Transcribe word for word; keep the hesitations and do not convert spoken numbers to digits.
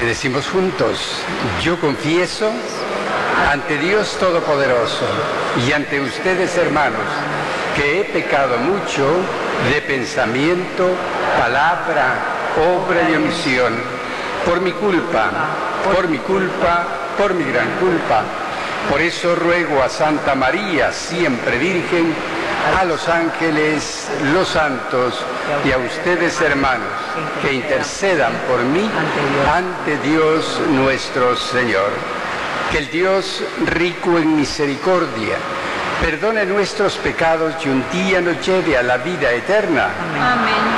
decimos juntos: yo confieso ante Dios Todopoderoso y ante ustedes, hermanos, que he pecado mucho de pensamiento, palabra, obra y omisión, por mi culpa, por mi culpa, por mi gran culpa. Por eso ruego a Santa María, siempre Virgen, a los ángeles, los santos y a ustedes, hermanos, que intercedan por mí ante Dios nuestro Señor. Que el Dios rico en misericordia perdone nuestros pecados y un día nos lleve a la vida eterna. Amén.